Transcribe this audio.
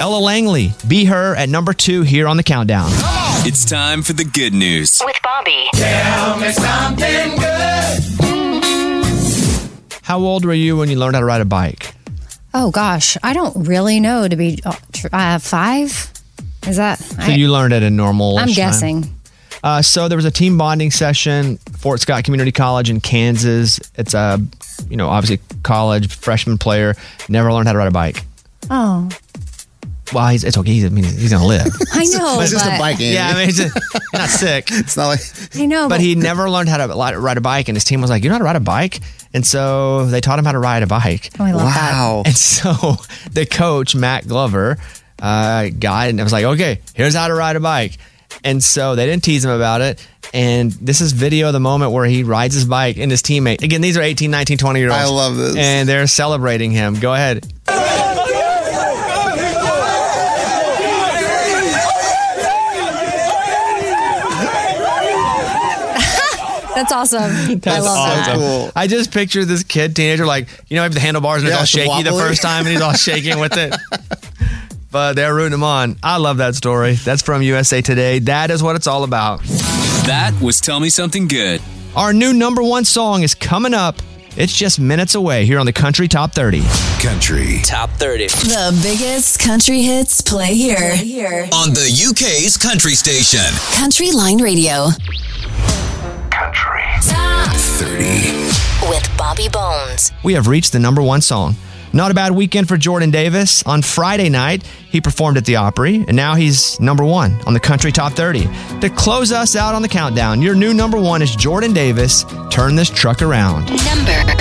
Ella Langley, Be Her at number 2 here on the countdown. It's time for the good news with Bobby. Tell me something good. How old were you when you learned how to ride a bike? Oh, gosh. I don't really know. To be 5? Is that? So you learned at a normal I'm time? guessing. So there was a team bonding session, Fort Scott Community College in Kansas. It's a, obviously college freshman player, never learned how to ride a bike. Oh. Well, it's okay. He's going to live. I know, It's just a bike. Yeah, I mean, he's not sick. It's not like... I know. But he never learned how to ride a bike, and his team was like, you know how to ride a bike? And so they taught him how to ride a bike. Oh, I love Wow. And so the coach, Matt Glover, and it was like, okay, here's how to ride a bike. And so they didn't tease him about it. And this is video of the moment where he rides his bike and his teammate. Again, these are 18, 19, 20-year-olds. I love this. And they're celebrating him. Go ahead. That's awesome. I love that. Cool. I just picture this kid, teenager, like, the handlebars and it's all it's shaky the wobbly. first time and he's all shaking with it. But they're rooting him on. I love that story. That's from USA Today. That is what it's all about. That was Tell Me Something Good. Our new number 1 song is coming up. It's just minutes away here on the Country Top 30. Country Top 30. The biggest country hits play here. On the UK's country station. Country Line Radio. Country Top 30. With Bobby Bones. We have reached the number 1 song. Not a bad weekend for Jordan Davis. On Friday night, he performed at the Opry, and now he's number 1 on the Country Top 30. To close us out on the countdown, your new number 1 is Jordan Davis, Turn This Truck Around. Number